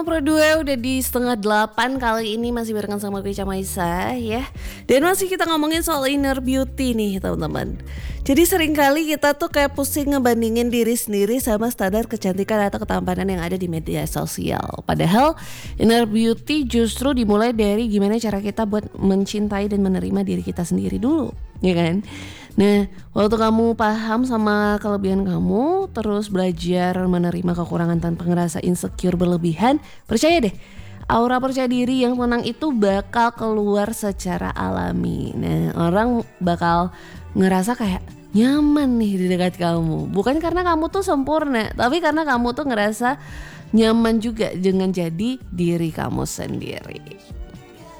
Berdua udah di 7:30 kali ini masih barengan sama gue Camaisa ya. Dan masih kita ngomongin soal inner beauty nih teman-teman. Jadi seringkali kita tuh kayak pusing ngebandingin diri sendiri sama standar kecantikan atau ketampanan yang ada di media sosial. Padahal inner beauty justru dimulai dari gimana cara kita buat mencintai dan menerima diri kita sendiri dulu, ya kan? Nah, waktu kamu paham sama kelebihan kamu, terus belajar menerima kekurangan tanpa ngerasa insecure berlebihan, percaya deh, aura percaya diri yang tenang itu bakal keluar secara alami. Nah, orang bakal ngerasa kayak nyaman nih di dekat kamu. Bukan karena kamu tuh sempurna, tapi karena kamu tuh ngerasa nyaman juga dengan jadi diri kamu sendiri.